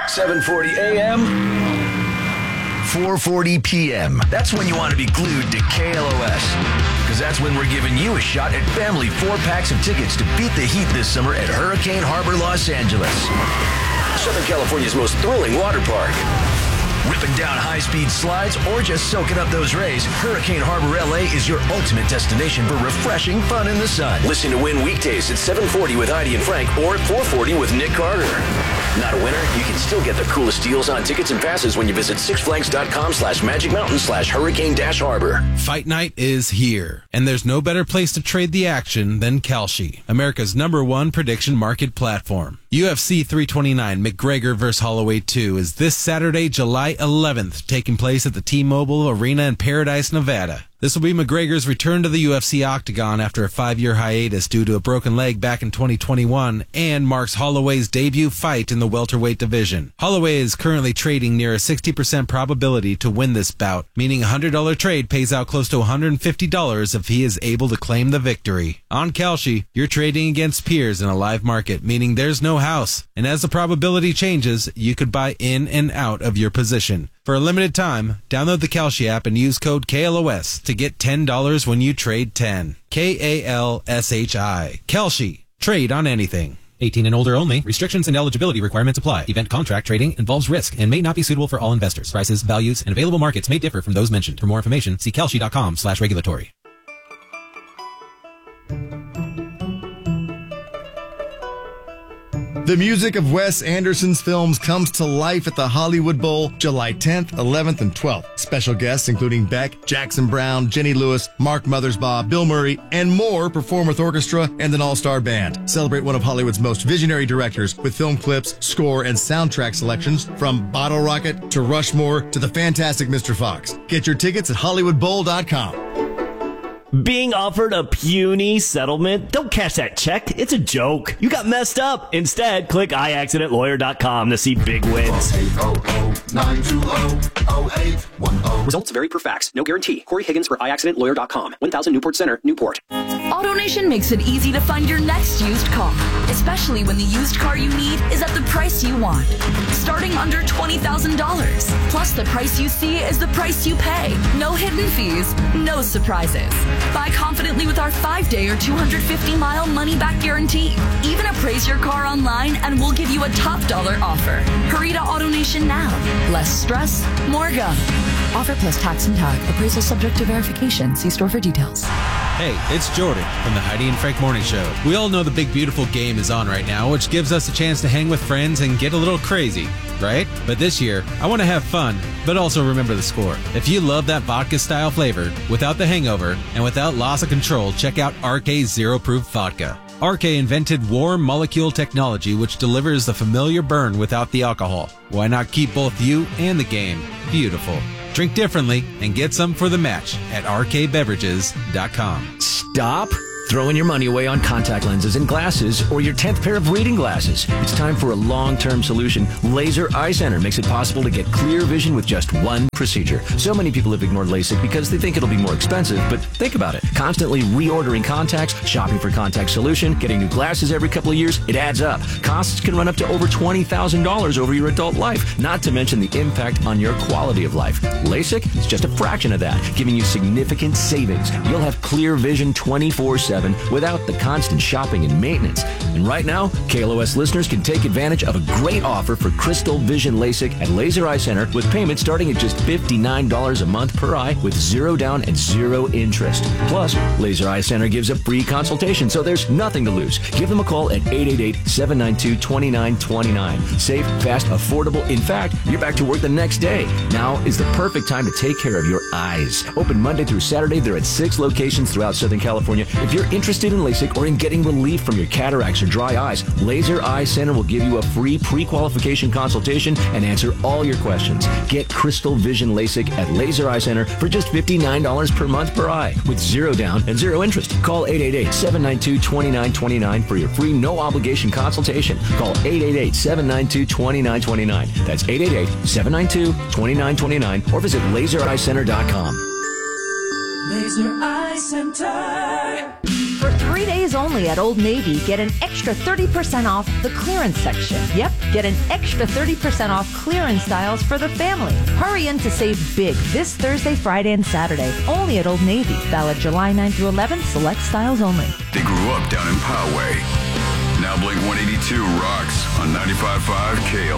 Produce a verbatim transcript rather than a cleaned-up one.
seven forty A M, four forty P M. That's when you want to be glued to K L O S. Because that's when we're giving you a shot at family four-packs of tickets to beat the heat this summer at Hurricane Harbor, Los Angeles. Southern California's most thrilling water park. Ripping down high-speed slides or just soaking up those rays, Hurricane Harbor L A is your ultimate destination for refreshing fun in the sun. Listen to Win weekdays at seven forty with Heidi and Frank or at four forty with Nick Carter. Not a winner? You can still get the coolest deals on tickets and passes when you visit sixflags.com slash Magic Mountain slash Hurricane dash Harbor. Fight night is here, and there's no better place to trade the action than Kalshi, America's number one prediction market platform. U F C three twenty-nine McGregor versus. Holloway two is this Saturday, July eleventh, taking place at the T-Mobile Arena in Paradise, Nevada. This will be McGregor's return to the U F C octagon after a five-year hiatus due to a broken leg back in twenty twenty-one, and marks Holloway's debut fight in the welterweight division. Holloway is currently trading near a sixty percent probability to win this bout, meaning a one hundred dollars trade pays out close to one hundred fifty dollars if he is able to claim the victory. On Kalshi, you're trading against peers in a live market, meaning there's no house, and as the probability changes, you could buy in and out of your position. For a limited time, download the Kalshi app and use code K L O S to get ten dollars when you trade ten. K A L S H I. Kalshi. Trade on anything. eighteen and older only. Restrictions and eligibility requirements apply. Event contract trading involves risk and may not be suitable for all investors. Prices, values, and available markets may differ from those mentioned. For more information, see kalshi.com slash regulatory. The music of Wes Anderson's films comes to life at the Hollywood Bowl July tenth, eleventh, and twelfth. Special guests including Beck, Jackson Browne, Jenny Lewis, Mark Mothersbaugh, Bill Murray, and more perform with orchestra and an all-star band. Celebrate one of Hollywood's most visionary directors with film clips, score, and soundtrack selections from Bottle Rocket to Rushmore to the fantastic Mister Fox. Get your tickets at hollywood bowl dot com. Being offered a puny settlement? Don't cash that check. It's a joke. You got messed up. Instead, click i accident lawyer dot com to see big wins. Results vary per fax. No guarantee. Corey Higgins for i accident lawyer dot com. one thousand Newport Center, Newport. AutoNation makes it easy to find your next used car, especially when the used car you need is at the price you want. Starting under twenty thousand dollars. Plus, the price you see is the price you pay. No hidden fees, no surprises. Buy confidently with our five-day or two hundred fifty mile money-back guarantee. Even appraise your car online and we'll give you a top dollar offer. Hurry to AutoNation now. Less stress, more go. Offer plus tax and tag. Appraisal subject to verification. See store for details. Hey, it's Jordan from the Heidi and Frank Morning Show. We all know the big beautiful game is on right now, which gives us a chance to hang with friends and get a little crazy, right? But this year, I want to have fun, but also remember the score. If you love that vodka-style flavor, without the hangover, and without loss of control, check out R K Zero Proof Vodka. R K invented warm molecule technology which delivers the familiar burn without the alcohol. Why not keep both you and the game beautiful? Drink differently and get some for the match at r k beverages dot com. Stop throwing your money away on contact lenses and glasses or your tenth pair of reading glasses. It's time for a long-term solution. Laser Eye Center makes it possible to get clear vision with just one procedure. So many people have ignored LASIK because they think it'll be more expensive, but think about it. Constantly reordering contacts, shopping for contact solution, getting new glasses every couple of years, it adds up. Costs can run up to over twenty thousand dollars over your adult life, not to mention the impact on your quality of life. LASIK is just a fraction of that, giving you significant savings. You'll have clear vision twenty-four seven without the constant shopping and maintenance. And right now, K L O S listeners can take advantage of a great offer for Crystal Vision LASIK at Laser Eye Center with payments starting at just fifty-nine dollars a month per eye with zero down and zero interest. Plus, Laser Eye Center gives a free consultation, so there's nothing to lose. Give them a call at eight eight eight, seven nine two, two nine two nine. Safe, fast, affordable. In fact, you're back to work the next day. Now is the perfect time to take care of your eyes. Open Monday through Saturday. They're at six locations throughout Southern California. If you're interested in LASIK or in getting relief from your cataracts or dry eyes, Laser Eye Center will give you a free pre-qualification consultation and answer all your questions. Get Crystal Vision LASIK at Laser Eye Center for just fifty-nine dollars per month per eye with zero down and zero interest. Call eight eight eight, seven nine two, two nine two nine for your free no-obligation consultation. Call eight eight eight, seven nine two, two nine two nine. That's eight eight eight, seven nine two, two nine two nine or visit laser eye center dot com. Laser Eye Center. For three three days only at Old Navy, get an extra thirty percent off the clearance section. Yep, get an extra thirty percent off clearance styles for the family. Hurry in to save big this Thursday, Friday, and Saturday, only at Old Navy. Valid July ninth through eleventh, select styles only. They grew up down in Poway. Now Blink one eighty-two rocks on ninety-five point five K L